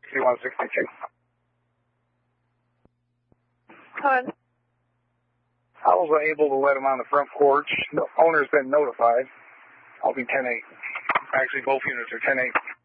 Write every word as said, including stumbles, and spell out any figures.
sixty-one sixty-two. Hello. I was able to let him on the front porch. The owner's been notified. I'll be ten eight. Actually, both units are ten eight.